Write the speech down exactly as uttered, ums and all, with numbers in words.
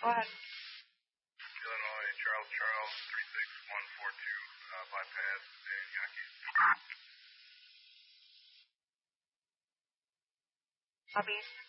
Go ahead. Illinois, Charles Charles, three six one four two, uh, bypass, and Yankee. Copy.